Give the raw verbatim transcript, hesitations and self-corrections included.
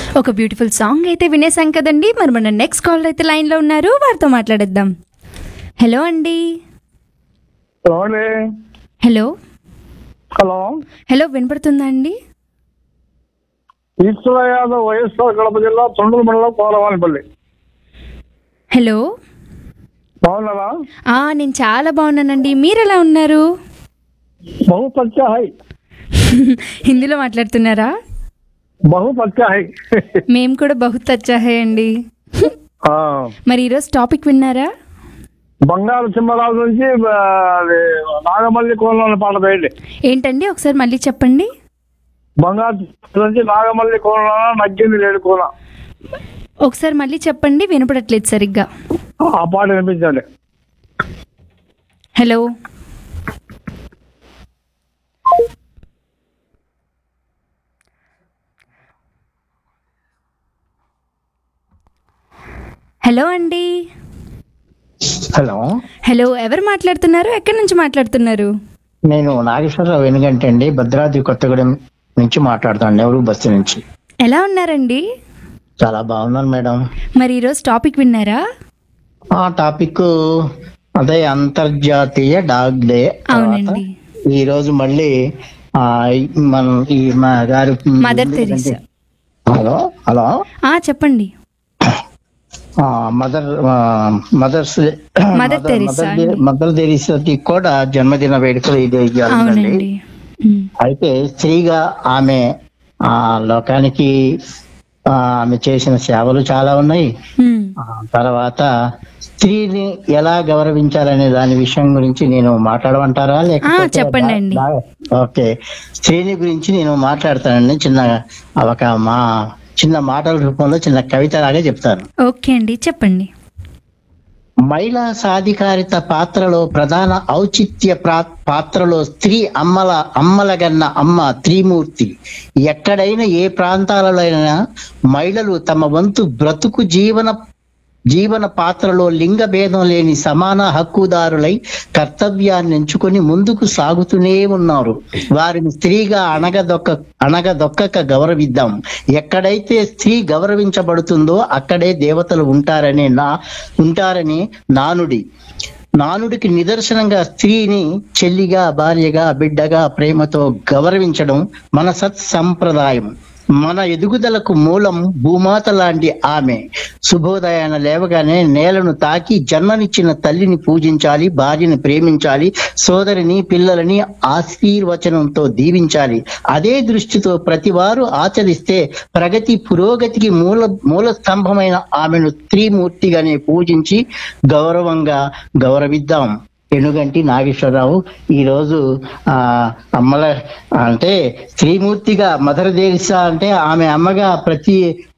ఒక beautiful song అయితే వినేసాం కదండి. మరి మన నెక్స్ట్ కాలర్ అయితే లైన్లో ఉన్నారు, వారితో మాట్లాడేద్దాం. హలో అండి. హలో హలో హలో వినపడుతుందా అండి? ఈశ్వర యాదవ్, వైఎస్ఆర్ కడప జిల్లా తొండూరు మండలం కోరవానిపల్లి. హలో, బాగున్నారా? ఆ నేను చాలా బాగున్నానండి, మీరు ఎలా ఉన్నారు? బహు పచ్చా హై. హిందీలో మాట్లాడుతున్నారా? బహు పచ్చా హై. మేము కూడా బహుత్ అచ్చా హై అండి. మరి ఈరోజు టాపిక్ విన్నారా? బంగారు సింహరాజు నుంచి ఆ, అది నాగమల్లి కోన పాట వేయండి. ఏంటండి ఒకసారి మళ్ళీ చెప్పండి. బంగారు సింహరాజు నుంచి నాగమల్లి కోన నగ్గింది లేడు కోన. ఒకసారి మళ్ళీ చెప్పండి, వినపడట్లేదు సరిగ్గా. ఆ పాట వినిపించండి. హలో హలో అండి. హలో హలో, ఎవరు మాట్లాడుతున్నారు? ఎక్కడి నుంచి మాట్లాడుతున్నారు? నేను నాగేశ్వరరావు వెనుగంట అండి, భద్రాద్రి కొత్తగూడెం నుంచి మాట్లాడుతాను, నెహ్రూ బస్తీ నుంచి. ఎలా ఉన్నారండి? చాలా బాగున్నాను మేడం. మరి ఈరోజు టాపిక్ విన్నారా? ఆ టాపిక్ అదే అంతర్జాతీయ డాగ్ డే. అవునండి. ఈ రోజు మళ్ళీ ఆ మన ఈ మా గారు మదర్ తెరీసా. హలో హలో ఆ చెప్పండి. ఆ, మదర్ ఆ, మదర్స్ మదర్ తెరీసా అండి. మదర్ తెరీసాకి కూడా జన్మదిన వేడుకలు ఇది జరుగుతుంది. అవునండి. ఉమ్. అయితే స్త్రీగా ఆమె ఆ లోకానికి ఆ, ఆమె చేసిన సేవలు చాలా ఉన్నాయి. ఉమ్. ఆ తర్వాత స్త్రీని ఎలా గౌరవించాలనే దాని విషయం గురించి నేను మాట్లాడమంటారా ఆ, లేకపోతే చెప్పండి అండి. ఓకే, స్త్రీని గురించి నేను మాట్లాడతానండి. చిన్న ఒక మా చిన్న మాటల రూపంలో చిన్న కవిత లాగా చెప్తాను. ఓకే అండి, చెప్పండి. మహిళా సాధికారిత పాత్రలో ప్రధాన ఔచిత్య ప్రా- పాత్రలో స్త్రీ అమ్మల అమ్మలగన్న అమ్మ త్రిమూర్తి. ఎక్కడైనా ఏ ప్రాంతాలలో అయినా మహిళలు తమ వంతు బ్రతుకు జీవన జీవన పాత్రలో లింగ భేదం లేని సమాన హక్కుదారులై కర్తవ్యాన్ని ఎంచుకొని ముందుకు సాగుతూనే ఉన్నారు. వారిని స్త్రీగా అణగదొక్క అణగదొక్కక గౌరవిద్దాం. ఎక్కడైతే స్త్రీ గౌరవించబడుతుందో అక్కడే దేవతలు ఉంటారనే నా ఉంటారని నానుడి. నానుడికి నిదర్శనంగా స్త్రీని చెల్లిగా, భార్యగా, బిడ్డగా ప్రేమతో గౌరవించడం మన సత్ సంప్రదాయం. మన ఎదుగుదలకు మూలం భూమాత లాంటి ఆమె. శుభోదయాన లేవగానే నేలను తాకి జన్మనిచ్చిన తల్లిని పూజించాలి, భార్యని ప్రేమించాలి, సోదరిని పిల్లలని ఆశీర్వచనంతో దీవించాలి. అదే దృష్టితో ప్రతి వారు ఆచరిస్తే ప్రగతి పురోగతికి మూల మూల స్తంభమైన ఆమెను త్రిమూర్తిగానే పూజించి గౌరవంగా గౌరవిద్దాం. ఎనుగంటి నాగేశ్వరరావు. ఈ రోజు ఆ అమ్మల అంటే శ్రీమూర్తిగా మదర్ తెరీసా అంటే ఆమె అమ్మగా ప్రతి